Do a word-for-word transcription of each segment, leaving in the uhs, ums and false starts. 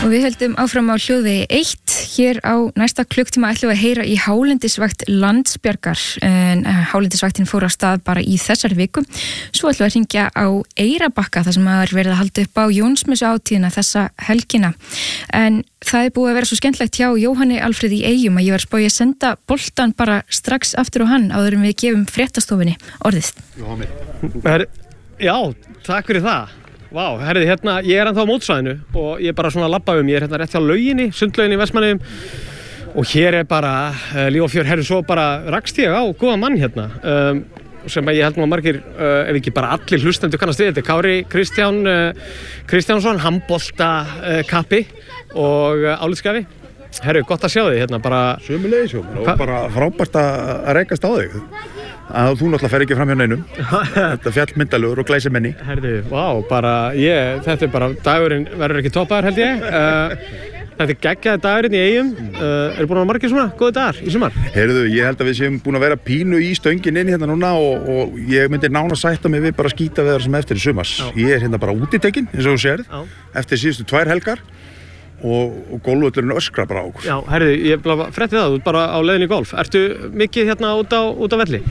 Og við höldum áfram á hljóðvegi eitt. Hér á næsta klukktíma ætlum við að heyra í hálendisvakt Landsbjargar, en hálendisvaktin fór á stað bara í þessari viku. Svo ætlum við að hringja á Eyrarbakka þar sem er verið að halda upp á Jónsmessu hátíðina þessa helgina. En það er búið að vera svo skemmtlegt hjá Jóhanni Alfreð í Eyjum að ég var spáið að senda boltan bara strax aftur á hann áður en við gefum fréttastofunni orðið. Já, takk fyrir það. Vá, herriði, hérna, ég er ennþá á mótsvæðinu og ég er bara svona að labba um, ég er hérna rétt hjá lauginni, sundlauginni í Vestmannaeyjum og hér er bara uh, líf og fjör, herri, svo bara rakst ég á góða mann hérna um, sem ég held nú að margir, uh, ef ekki bara allir hlustendur kannast við, þetta er Kári Kristján uh, Kristjánsson, handbolta uh, kappi og uh, álitskafi. Herru, gott að sjá þig hérna bara. Sömuleiðis, og bara frábært að rekast á þig. Að þú náttúrulega fer ekki fram hjá neinum. Þetta fjallmyndalegur og glæsimenni. Herðu, vá, bara ég, þetta er bara, dagurinn verður ekki toppaður held ég. Uh, þetta er geggjaði dagurinn í Eyjum. Uh, eru búin að vera margir svona góði dagar í sumar? Heyrðu, ég held að við séum búin að vera pínu í stöngin inn hérna núna og, og ég myndi nána sætta mig við bara skýta við þar sem eftir í sumars. Já. Ég er hérna bara útitekinn, eins og þú sérð, eftir síðustu tvær helgar. og, og golfvöllurinn öskrar bara á okkur. Já, herði, ég frétti það, þú ert bara á leiðinni í golf. Ertu mikið hérna út á, út á velli?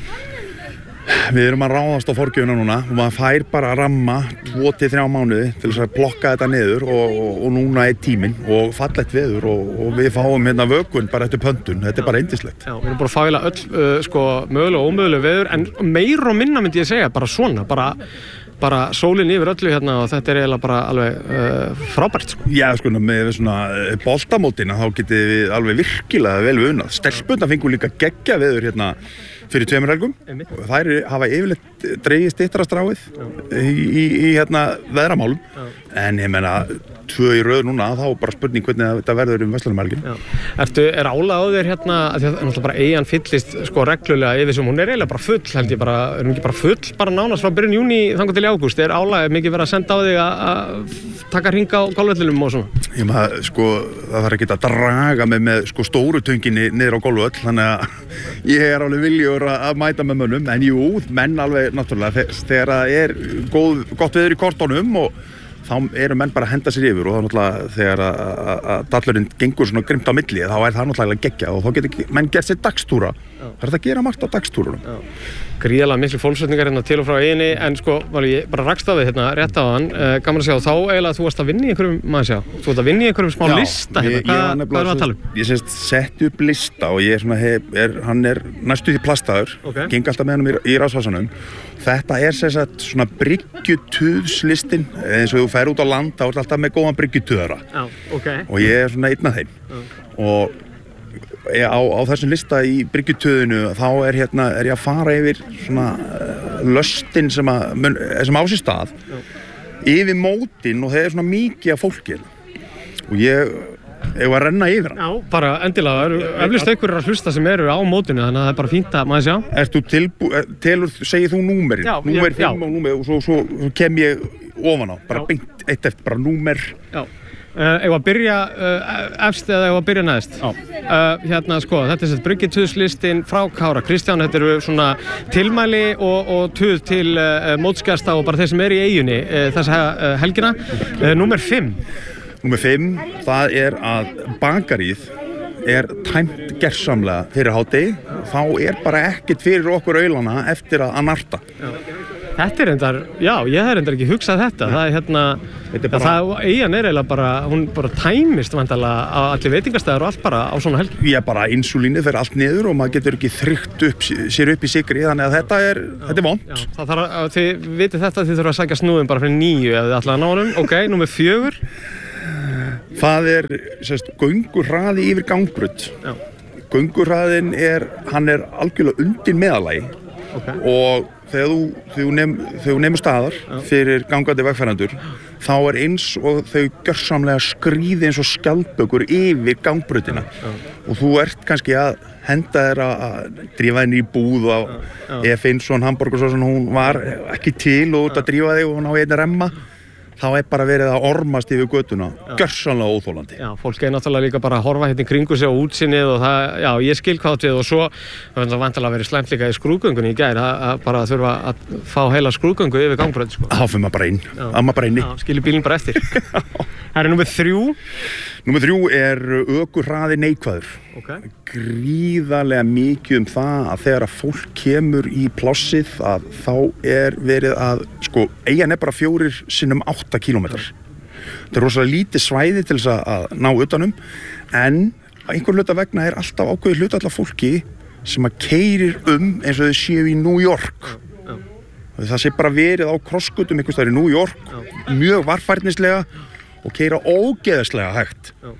Við erum að ráðast á forgjöfuna núna og maður fær bara að ramma tvo til þrjá mánuði til þess að plokka þetta niður og, og, og núna er tíminn og fallegt veður og, og við fáum hérna vökun bara eftir pöntun, þetta er bara yndislegt. Já, við erum bara að fæla öll uh, sko, mögulega og ómögulega veður en meir og minna myndi ég segja, bara svona, bara bara sólin yfir öllu hérna og þetta er eiginlega bara alveg uh, frábært sko. Já, sko, með svona boltamótina þá getið við alveg virkilega vel vunað. Stelpurnar fengu líka geggja veður hérna fyrir tveimur helgum. Þær hafa yfirleitt dregið styttra stráið í, í, í hérna veðramálum. Já. En ég meina, tvö í röð núna, þá er bara spurning hvernig þetta verður um Verslunarhelgin. Ertu, er álag á þér hérna, að það er náttúrulega bara Eyjan fyllist sko reglulega yfir sem hún er eiginlega bara full, held ég bara, er hún ekki bara full, bara nánast frá byrjun júní þangað til í ágúst, er álag mikið verið að senda á þig að taka hring á golfvellinum og svona? Ég maður, sko, það þarf ekki að draga mig með sko stóru tönginni niður á golfvöll, þannig að ég er alveg viljugur að mæta með mönnum, en jú, menn alveg náttúrulega þegar það er góð, gott veður í kortunum og þá eru menn bara að henda sér yfir og þá náttúrulega þegar að dallurinn gengur svona grimt á milli þá er það náttúrulega geggja og þá getur menn gert sér dagstúra. Það er að gera margt á dagstúrunum. Gríðarlega miklu fólksvöldningar hérna til og frá Eyjunni en sko, ég bara rakst á þig hérna rétt á hann, uh, gaman að sjá, þá eiginlega þú varst að vinna í einhverjum, maður sjá, þú ert að vinna í einhverjum smá Já, lista hérna, ég, hvað, ég hvað er það að tala um? Ég sést sett upp lista og ég er svona, hef, er, hann er næstu því plastaður, okay. Geng alltaf með hann í, í Ráðsvasanum. Þetta er sem sagt svona bryggjutuðslistin, eins og þú fer út á land, þá er alltaf með góðan bryggjutuðara. Já, okay. Og ég er svona einn af þeim. Já. Og Á, á þessum lista í bryggjutöðinu þá er, hérna, er ég að fara yfir svona uh, löstin sem, að, mun, sem á sér stað Já. Yfir mótin og það er svona mikið af fólki og ég ég var að renna yfir hann. Já, bara endilega, eflust einhverjir að hlusta sem eru á mótinu þannig að það er bara fínt að maður sjá. Ertu tilbú, telur, segir þú númerin? Já, númer já. fimm og númer og svo, svo, svo kem ég ofan á, bara beint eitt eftir, bara númer. Já. Uh, Eða að byrja uh, efst eða eða að byrja neðst uh, hérna sko, þetta er sett bryggjutuðslistin frá Kára Kristján, þetta eru svona tilmæli og, og tuð til uh, mótsgesta og bara þeir sem eru í Eyjunni uh, þessa uh, helgina uh, Númer fimm Númer fimm, það er að bakaríð er tæmt gersamlega fyrir hádegi, þá er bara ekkert fyrir okkur aulana eftir að narta. Já. Þetta er reyndar, já, ég hef reyndar ekki hugsað þetta, það er hérna, er bara, það, Eyjan er eiginlega bara, hún bara tæmist vantarlega á allir veitingastæður og allt bara á svona helgi. Já, bara insúlínið fer allt niður og maður getur ekki þrykkt upp, sér upp í sykri, þannig að þetta er, já, þetta er vont. Já, það þarf að, þið vitið þetta, þið þurfa að sækja snúðum bara fyrir níu ef þið ætlaði að ná honum, ok, númer fjögur. Það er, sérst, göngurhraði yfir gangbraut. Já. Göngurhraðin er, hann er algjörlega undir meðalagi. Okay. Og þegar þú, þegar þú, nem, þegar þú nemur staðar Já. Fyrir gangandi vegfarendur þá er eins og þau gjörsamlega skríði eins og skjaldbökur yfir gangbrautina Já. Og þú ert kannski að henda þér að drífa henni í búð og ef eins og hamborgarsósan hún var ekki til og út að drífa þig og hún á einn remma þá er bara verið að ormast yfir götuna, gjörsamlega óþólandi. Já, fólk er náttúrulega líka bara að horfa hérna í kringu sig og útsinnið og það, já, ég skil hvað við og svo, það var vantilega verið slæmt líka í skrúðgöngunni í gær, að bara þurfa að fá heila skrúðgöngu yfir gangbraut, sko. Þá fyrir maður bara inn, að maður bara inni. Já, skilur bílinn bara eftir. Það er númer þrjú. Númer þrjú er ökuhraði neikvæður. Okay. Gríðarlega mikið um það að þegar að fólk kemur í plássið að þá er verið að, sko, eigin er bara fjórir sinnum átta kílómetrar. Það er rosalega lítið svæði til þess að ná utanum, en einhver hluta vegna er alltaf ákveðið hluta allar fólki sem að keyrir um eins og þau séu í New York. Já, já. Það sé bara verið á krossgötum einhvers staðar í New York, já. Mjög varfærnislega og keyra ógeðslega hægt. Já.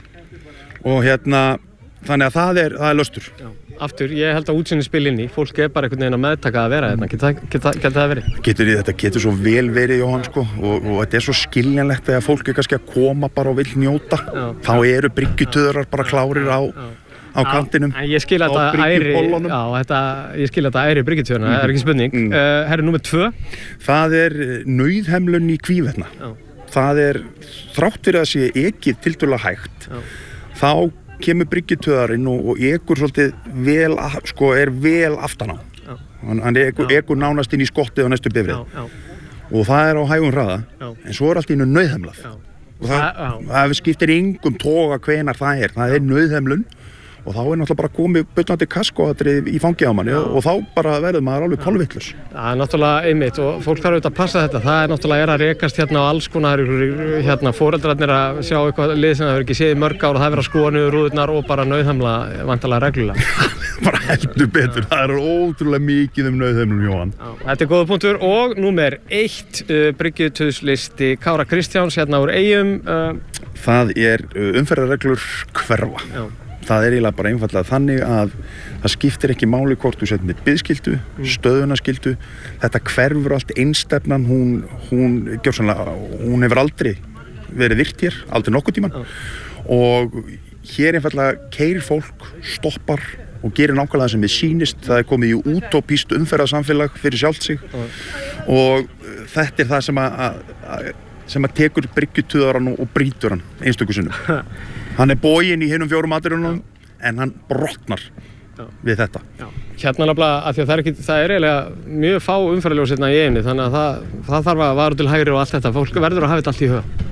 Og hérna, þannig að það er, það er löstur. Já. Aftur, ég held að útsýni spil inn í, fólk er bara einhvern veginn að meðtaka að vera hérna, getur það, getur það verið? Getur, þetta getur svo vel verið, Jóhann, sko, og, og þetta er svo skiljanlegt þegar fólk er kannski að koma bara og vill njóta, já, þá eru bryggjutöðrar bara klárir á, á kantinum, en ég skil að þetta æri, já, þetta, ég skil að þetta æri bryggjutöðuna, mm. það er ekki spurning. Mm. Uh, herri, númer tvö? Það er nauðhemlun í Hvívetna. Já. Það er, þrátt fyrir að sé ekið tiltölulega hægt, já. Þá kemur bryggjutöðarinn og, og ekur svolítið vel, sko, er vel aftan á. Já. Hann, hann ekur, ekur nánast inn í skottið á næstu bifrið. Já, já. Og það er á hægum hraða, já. En svo er allt innu nauðhemlað. Já. Og það, já. Það skiptir engum toga hvenar það er. Það er nauðhemlun og þá er náttúrulega bara komið bullandi kaskoatrið í fangið á manni, og, og þá bara verður maður alveg kolvitlaus. Það er náttúrulega einmitt og fólk þarf auðvitað að passa þetta. Það er náttúrulega er að rekast hérna á alls konar, hérna foreldrarnir að sjá eitthvað lið sem það hefur ekki séð í mörg ár og það er verið að skoða niður rúðurnar og bara nauðhemla vantarlega reglulega. Bara heldur betur, það er ótrúlega mikið um nauðhemlun, Jóhann. Já, þetta er góða punktur og númer eitt, uh, bryggjutöðslisti Kára Kristjáns hérna úr Eyjum. Uh, það er uh, umferðarreglur hverfa. Já. Það er eiginlega bara einfaldlega þannig að það skiptir ekki máli hvort þú sett með biðskildu, mm. stöðunaskildu, þetta hverfur allt einstefnan, hún, hún, gjörsanlega, hún hefur aldrei verið virt hér, aldrei nokkuð tíman, oh. Og hér einfaldlega keyrir fólk, stoppar og gerir nákvæmlega það sem við sýnist, það er komið í útópískt umferðarsamfélag fyrir sjálft sig, oh. Og þetta er það sem að, að, sem að tekur bryggjutöðarann og brýtur hann einstöku sinnum. Hann er boginn í hinum fjórum atriðunum, en hann brotnar, já. Við þetta. Já. Hérna nefnilega, af því að það er, ekki, það er eiginlega mjög fá umferðarljós hérna í einu, þannig að það, það þarf að vara til hægri og allt þetta. Fólk verður að hafa þetta allt í huga.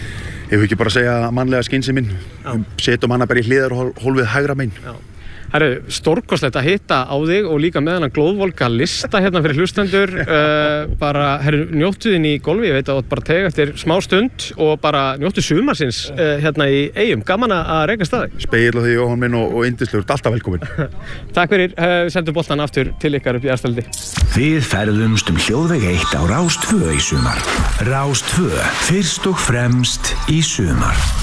Ég vil ekki bara segja mannlega skynseminn, setjum hana bara í hliðarhólfið hægra megin. Já. Herru, stórkostlegt að hitta á þig og líka með hana glóðvolga lista hérna fyrir hlustendur. uh, bara, herru, njóttu þín í golfi, ég veit að þú bara tega eftir smá stund og bara njóttu sumarsins uh, hérna í Eyjum. Gaman að reka staði. Spegill á því, Jóhann minn, og, og yndislegur, alltaf velkomin. Takk fyrir, uh, við sendum boltan aftur til ykkar upp í Aðstöldi. Við ferðumst um hljóðveg eitt á Rás tvö í sumar. Rás tvö, fyrst og fremst í sumar.